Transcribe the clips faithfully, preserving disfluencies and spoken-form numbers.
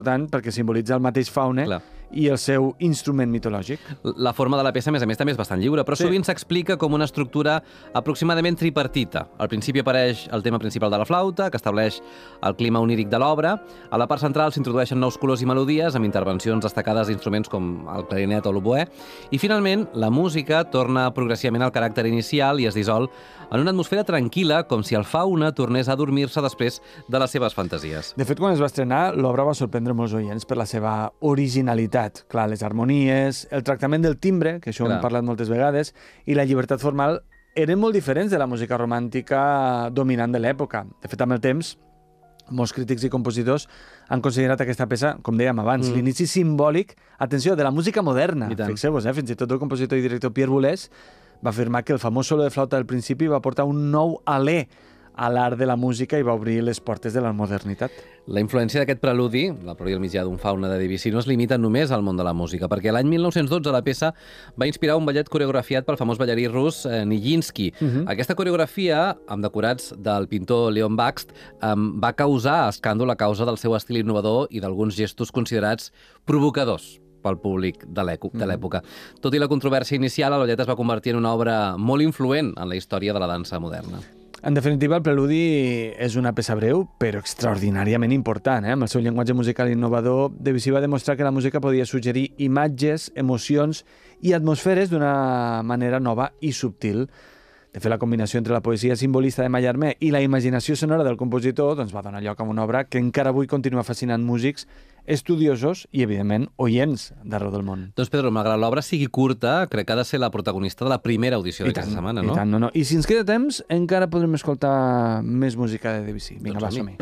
important perquè simbolitza el mateix faune Clar. i el seu instrument mitològic. La forma de la peça, a més a més, també és bastant lliure, però Sí. sovint s'explica com una estructura aproximadament tripartita. Al principi apareix el tema principal de la flauta, que estableix el clima oníric de l'obra. A la part central s'introdueixen nous colors i melodies, amb intervencions destacades d'instruments com el clarinet o l'oboè. I, finalment, la música torna progressivament al caràcter inicial i es dissol en una atmosfera tranquil·la, com si el faune tornés a dormir-se després de les seves fantasies. De fet, quan es va estrenar, l'obra va sorprendre molts oients per la seva originalitat. Clar, les harmonies, el tractament del timbre, que això ho Clar. hem parlat moltes vegades, i la llibertat formal eren molt diferents de la música romàntica dominant de l'època. De fet, amb el temps, molts crítics i compositors han considerat aquesta peça, com dèiem abans, mm. l'inici simbòlic, atenció, de la música moderna. Fixeu-vos, eh? Fins i tot el compositor i director Pierre Boulez va afirmar que el famós solo de flauta del principi va portar un nou alè a l'art de la música i va obrir les portes de la modernitat. La influència d'aquest preludi, la pròdia al mitjà d'un fauna de Debussy, no es limita només al món de la música, perquè l'any mil nou-cents dotze la peça va inspirar un ballet coreografiat pel famós ballarí rus eh, Nijinsky. Uh -huh. Aquesta coreografia, amb decorats del pintor Leon Bakst, eh, va causar escàndol a causa del seu estil innovador i d'alguns gestos considerats provocadors pel públic de l'època. Tot i la controvèrsia inicial, el ballet es va convertir en una obra molt influent en la història de la dansa moderna. En definitiva, el preludi és una peça breu, però extraordinàriament important. Eh? Amb el seu llenguatge musical innovador, Debussy va demostrar que la música podia suggerir imatges, emocions i atmosferes d'una manera nova i subtil. De fet, la combinació entre la poesia simbolista de Mallarmé i la imaginació sonora del compositor doncs, va donar lloc a una obra que encara avui continua fascinant músics, estudiosos i, evidentment, oients d'arreu del món. Doncs, Pedro, malgrat l'obra sigui curta, crec que ha de ser la protagonista de la primera audició d'aquesta setmana, no? I tant, no, no. I si ens queda temps, encara podrem escoltar més música de Debussy. Vinga, Doncs va, som-hi.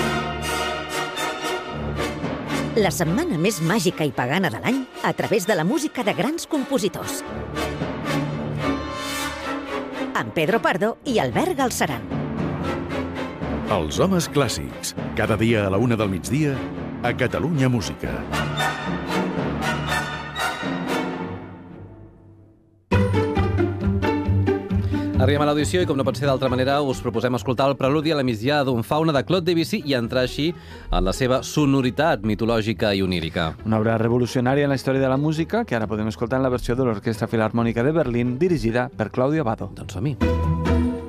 La setmana més màgica i pagana de l'any a través de la música de grans compositors. Amb Pedro Pardo i Albert Galceran. Els homes clàssics. Cada dia a la una del migdia a Catalunya Música. Arribem a l'audició i, com no pot ser d'altra manera, us proposem escoltar el preludi a la migdiada d'un fauna de Claude Debussy i entrar així en la seva sonoritat mitològica i onírica. Una obra revolucionària en la història de la música que ara podem escoltar en la versió de l'Orquestra Filharmònica de Berlín dirigida per Claudio Abbado. Doncs som-hi.